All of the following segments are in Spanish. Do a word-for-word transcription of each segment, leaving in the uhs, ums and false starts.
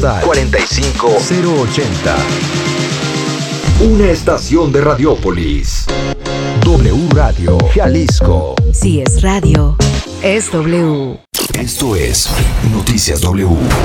postal cuarenta y cinco cero ochenta. Una estación de Radiópolis. W Radio Jalisco. Si es radio, es W. Esto es Noticias W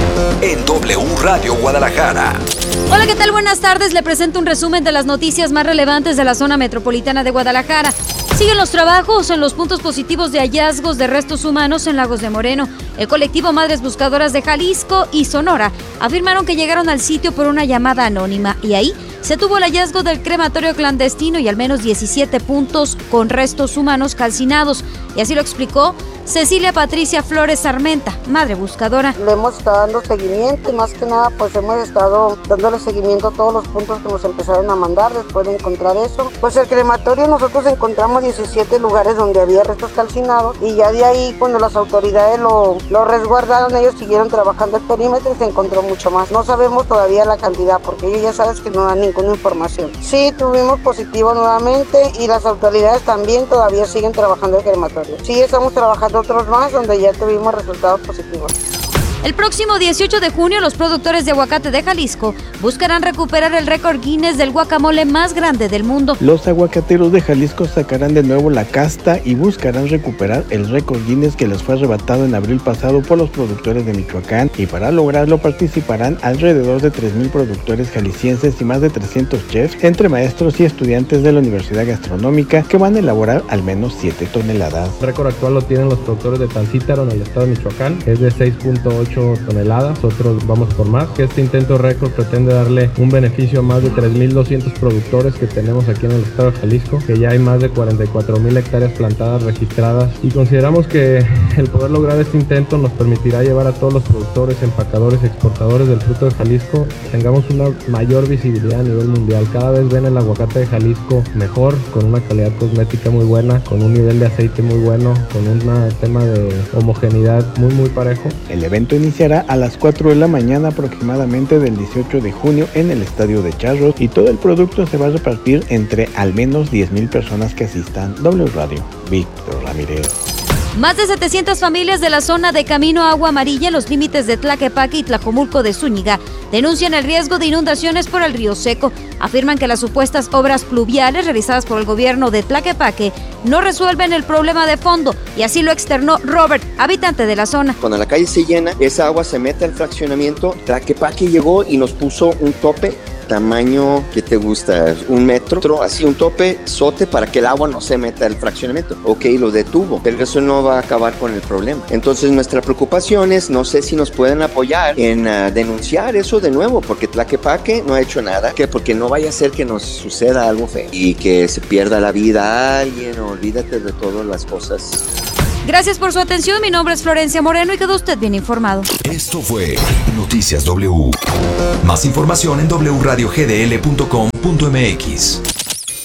en W Radio Guadalajara. Hola, ¿qué tal? Buenas tardes. Le presento un resumen de las noticias más relevantes de la zona metropolitana de Guadalajara. Siguen los trabajos en los puntos positivos de hallazgos de restos humanos en Lagos de Moreno. El colectivo Madres Buscadoras de Jalisco y Sonora afirmaron que llegaron al sitio por una llamada anónima y ahí se tuvo el hallazgo del crematorio clandestino y al menos diecisiete puntos con restos humanos calcinados. Y así lo explicó Cecilia Patricia Flores Armenta, madre buscadora. Le hemos estado dando seguimiento y más que nada pues hemos estado dándole seguimiento a todos los puntos que nos empezaron a mandar después de encontrar eso. Pues el crematorio nosotros encontramos diecisiete lugares donde había restos calcinados y ya de ahí cuando las autoridades lo, lo resguardaron, ellos siguieron trabajando el perímetro y se encontró mucho más. No sabemos todavía la cantidad porque ellos ya sabes que no dan ninguna información. Sí, tuvimos positivo nuevamente y las autoridades también todavía siguen trabajando el crematorio. Sí, estamos trabajando otros más donde ya tuvimos resultados positivos. El próximo dieciocho de junio, los productores de aguacate de Jalisco buscarán recuperar el récord Guinness del guacamole más grande del mundo. Los aguacateros de Jalisco sacarán de nuevo la casta y buscarán recuperar el récord Guinness que les fue arrebatado en abril pasado por los productores de Michoacán, y para lograrlo participarán alrededor de tres mil productores jaliscienses y más de trescientos chefs, entre maestros y estudiantes de la Universidad Gastronómica, que van a elaborar al menos siete toneladas. El récord actual lo tienen los productores de Tancítaro en el estado de Michoacán, es de seis punto ocho toneladas, nosotros vamos por más. Este intento récord pretende darle un beneficio a más de tres mil doscientos productores que tenemos aquí en el estado de Jalisco, que ya hay más de cuarenta y cuatro mil hectáreas plantadas registradas, y consideramos que el poder lograr este intento nos permitirá llevar a todos los productores, empacadores y exportadores del fruto de Jalisco tengamos una mayor visibilidad a nivel mundial. Cada vez ven el aguacate de Jalisco mejor, con una calidad cosmética muy buena, con un nivel de aceite muy bueno, con un tema de homogeneidad muy muy parejo. El evento iniciará a las cuatro de la mañana aproximadamente del dieciocho de junio en el Estadio de Charros, y todo el producto se va a repartir entre al menos diez mil personas que asistan. W Radio, Víctor Ramírez. Más de setecientas familias de la zona de Camino Agua Amarilla en los límites de Tlaquepaque y Tlajomulco de Zúñiga denuncian el riesgo de inundaciones por el río seco. Afirman que las supuestas obras pluviales realizadas por el gobierno de Tlaquepaque no resuelven el problema de fondo, y así lo externó Robert, habitante de la zona. Cuando la calle se llena, esa agua se mete al fraccionamiento. Tlaquepaque llegó y nos puso un tope tamaño, ¿qué te gusta? Un metro, así un tope, sote, para que el agua no se meta al fraccionamiento. Ok, lo detuvo, pero eso no va a acabar con el problema. Entonces nuestra preocupación es, no sé si nos pueden apoyar en uh, denunciar eso de nuevo, porque Tlaquepaque no ha hecho nada, que porque no vaya a ser que nos suceda algo feo y que se pierda la vida a alguien. Olvídate de todas las cosas. Gracias por su atención, mi nombre es Florencia Moreno y quedó usted bien informado. Esto fue Noticias W. Más información en w radio g d l punto com punto m x.